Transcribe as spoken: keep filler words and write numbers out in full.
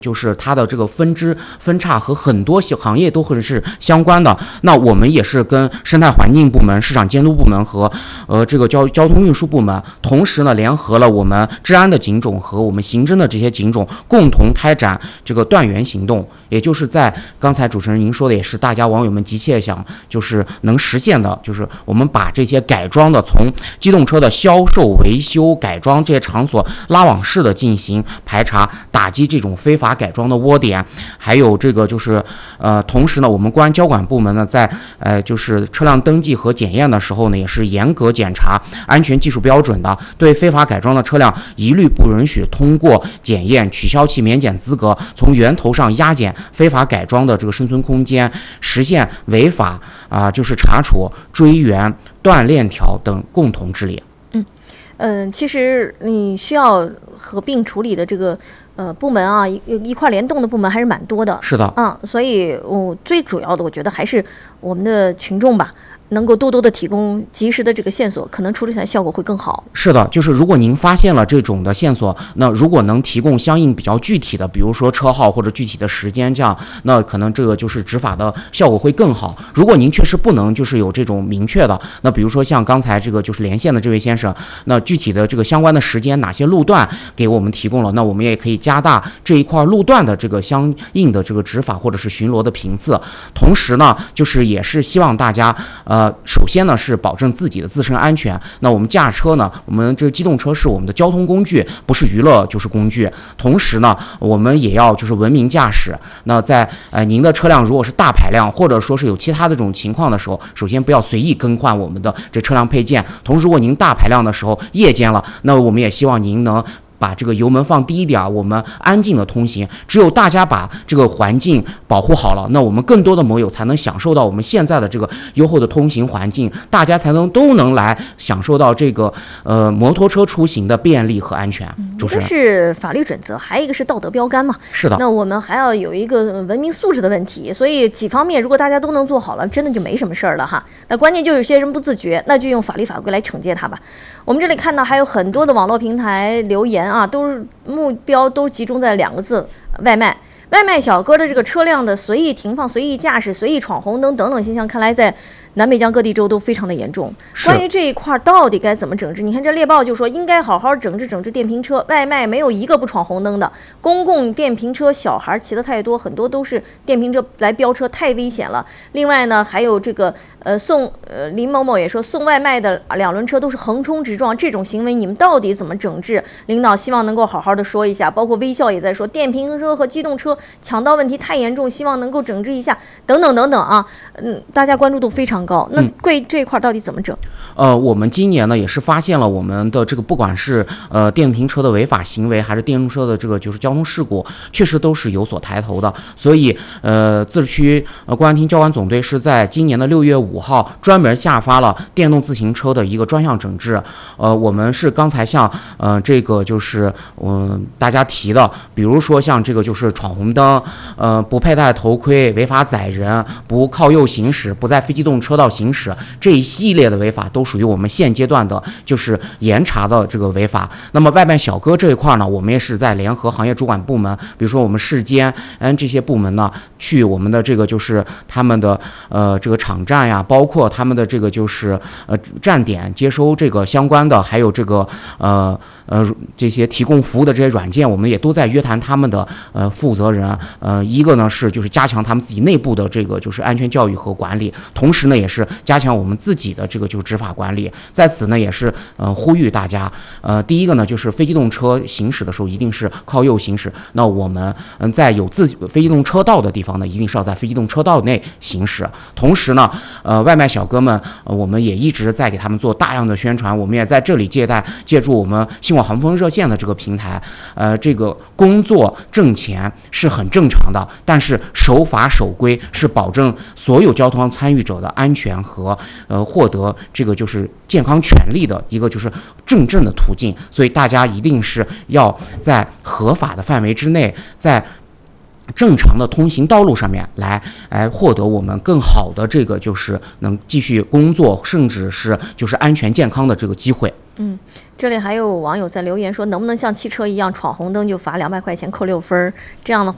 就是它的这个分支分叉和很多行业都会是相关的。那我们也是跟生态环境部门、市场监督部门和呃这个交交通运输部门，同时呢联合了我们治安的警种和我们刑侦的这些警种，共同开展这个断源行动。也就是在刚才主持人您说的，也是大家网友们急切想就是能实现的，就是我们把这些改装的从机动车的销售、维修、改装这些场所拉网式的进行排查，打击这种非法改装的窝点。还有这个就是呃，同时呢，我们公安交管部门呢，在呃就是车辆登记和检验的时候呢，也是严格检查安全技术标准的，对非法改装的车辆一律不允许通过检验取消其免检资格，从源头上压减非法改装的这个生存空间，实现违法啊、呃、就是查处、追源、断链条等共同治理。 嗯嗯、呃，其实你需要合并处理的这个。呃，部门啊，一一块联动的部门还是蛮多的。 是的， 嗯，所以我、哦、最主要的，我觉得还是我们的群众吧，能够多多的提供及时的这个线索，可能处理起来效果会更好。 是的，就是如果您发现了这种的线索，那如果能提供相应比较具体的，比如说车号或者具体的时间，这样，那可能这个就是执法的效果会更好。如果您确实不能就是有这种明确的，那比如说像刚才这个就是连线的这位先生，那具体的这个相关的时间，哪些路段给我们提供了，那我们也可以加大这一块路段的这个相应的这个执法或者是巡逻的频次。同时呢，就是也是希望大家呃，首先呢是保证自己的自身安全。那我们驾车呢，我们这个机动车是我们的交通工具，不是娱乐就是工具。同时呢，我们也要就是文明驾驶。那在呃您的车辆如果是大排量，或者说是有其他的这种情况的时候，首先不要随意更换我们的这车辆配件。同时，如果您大排量的时候夜间了，那我们也希望您能把这个油门放低一点，我们安静的通行。只有大家把这个环境保护好了，那我们更多的摩友才能享受到我们现在的这个优厚的通行环境，大家才能都能来享受到这个呃摩托车出行的便利和安全。 一个是法律准则，还有一个是道德标杆嘛。 是的。 那我们还要有一个文明素质的问题，所以几方面如果大家都能做好了，真的就没什么事儿了哈。那关键就有些人不自觉，那就用法律法规来惩戒他吧。我们这里看到还有很多的网络平台留言啊，都是目标都集中在两个字：外卖。外卖小哥的这个车辆的随意停放、随意驾驶、随意闯红灯等等现象，看来在南北江各地州都非常的严重。关于这一块到底该怎么整治？你看这猎豹就说应该好好整治整治电瓶车，外卖没有一个不闯红灯的。公共电瓶车小孩骑的太多，很多都是电瓶车来飙车，太危险了。另外呢，还有这个呃送呃林某某也说送外卖的两轮车都是横冲直撞，这种行为你们到底怎么整治？领导希望能够好好的说一下。包括微笑也在说电瓶车和机动车抢道问题太严重，希望能够整治一下，等等等等啊，嗯，大家关注度非常高。那贵这一块到底怎么整？ 呃，我们今年呢也是发现了我们的这个不管是呃电瓶车的违法行为，还是电动车的这个就是交通事故，确实都是有所抬头的。所以呃，自治区呃公安厅交管总队是在今年的六月五号专门下发了电动自行车的一个专项整治。呃，我们是刚才像呃这个就是嗯、呃、大家提的，比如说像这个就是闯红灯。呃，不佩戴头盔、违法载人、不靠右行驶、不在非机动车道行驶，这一系列的违法都属于我们现阶段的就是严查的这个违法。那么外卖小哥这一块呢，我们也是在联合行业主管部门，比如说我们市监嗯这些部门呢，去我们的这个就是他们的呃这个场站呀，包括他们的这个就是呃站点接收这个相关的，还有这个呃呃这些提供服务的这些软件，我们也都在约谈他们的呃负责人。呃，一个呢是就是加强他们自己内部的这个就是安全教育和管理，同时呢也是加强我们自己的这个就是执法管理。在此呢也是呃呼吁大家，呃，第一个呢就是非机动车行驶的时候一定是靠右行驶，那我们嗯在有自非机动车道的地方呢，一定是要在非机动车道内行驶。同时呢，呃，外卖小哥们，呃，我们也一直在给他们做大量的宣传，我们也在这里借贷借助我们新广航风热线的这个平台，呃，这个工作挣钱是很正常的，但是守法守规是保证所有交通参与者的安全和呃获得这个就是健康权利的一个就是正正的途径。所以大家一定是要在合法的范围之内，在正常的通行道路上面来来获得我们更好的这个就是能继续工作，甚至是就是安全健康的这个机会。 嗯，这里还有网友在留言说，能不能像汽车一样闯红灯就罚两百块钱扣六分？这样的话